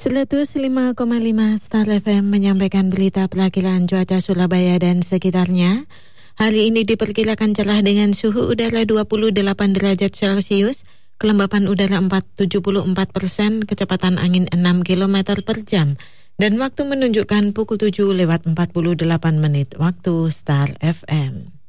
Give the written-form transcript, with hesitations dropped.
105,5 Star FM menyampaikan berita pelakilan cuaca Surabaya dan sekitarnya. Hari ini diperkirakan cerah dengan suhu udara 28 derajat Celcius, kelembapan udara 74%, kecepatan angin 6 km per jam, dan waktu menunjukkan pukul 7:48 waktu Star FM.